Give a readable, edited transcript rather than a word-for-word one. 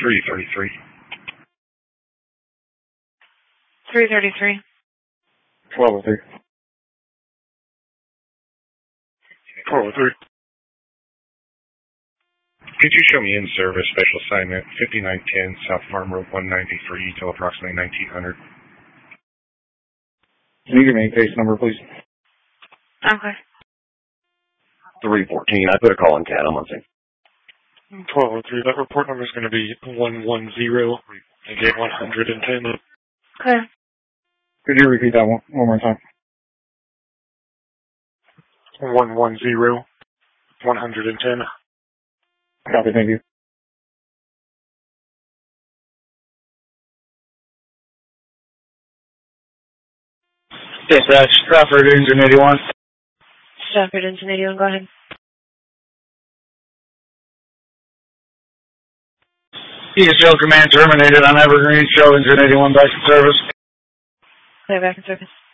333. 333. 1203. 1203. Could you show me in service special assignment 5910 South Farm Road 193 till approximately 1900? Can you give me a case number, please? Okay. 314. I put a call in CAD. I'm on sync. 1203. That report number is going to be 110 and get 110. Okay. Could you repeat that one more time? 110 110. Copy, thank you. Dispatch, Stratford, Engine 81. Stratford, Engine 81, go ahead. ESL command terminated on Evergreen. Show Engine 81 back in service. Clear back in service.